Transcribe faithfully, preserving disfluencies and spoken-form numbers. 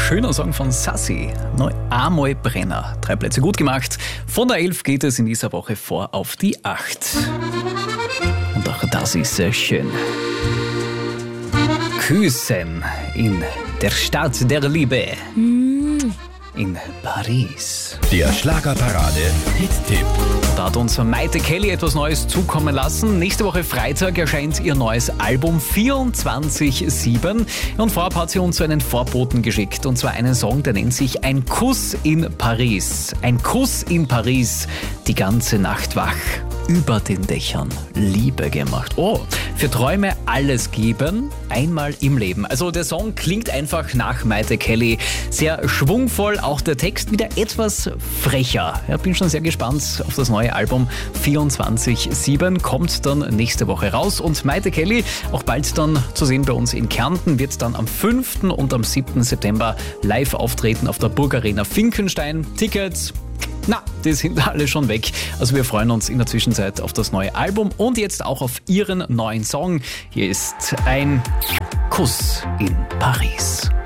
schöner Song von Sassi. Neu einmal Brenner. Drei Plätze gut gemacht. Von der elf geht es in dieser Woche vor auf die acht. Und auch das ist sehr schön. Küssen in der Stadt der Liebe. In Paris. Der Schlagerparade Hit-Tipp. Da hat uns Maite Kelly etwas Neues zukommen lassen. Nächste Woche Freitag erscheint ihr neues Album vierundzwanzig sieben. Und vorab hat sie uns so einen Vorboten geschickt. Und zwar einen Song, der nennt sich Ein Kuss in Paris. Ein Kuss in Paris, die ganze Nacht wach. Über den Dächern Liebe gemacht. Oh, für Träume alles geben, einmal im Leben. Also der Song klingt einfach nach Maite Kelly. Sehr schwungvoll, auch der Text wieder etwas frecher. Ja, bin schon sehr gespannt auf das neue Album vierundzwanzig sieben. Kommt dann nächste Woche raus. Und Maite Kelly, auch bald dann zu sehen bei uns in Kärnten, wird dann am fünften und am siebten September live auftreten auf der Burgarena Finkenstein. Tickets... Na, die sind alle schon weg. Also wir freuen uns in der Zwischenzeit auf das neue Album und jetzt auch auf ihren neuen Song. Hier ist ein Kuss in Paris.